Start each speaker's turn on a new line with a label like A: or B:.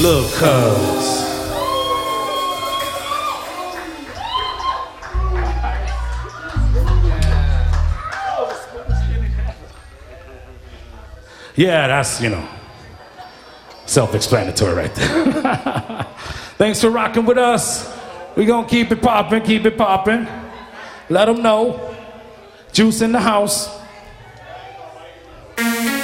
A: Lil' Cuz. Yeah, that's, self-explanatory right there. Thanks for rocking with us. We gonna keep it poppin', keep it poppin'. Let them know. Juice in the house.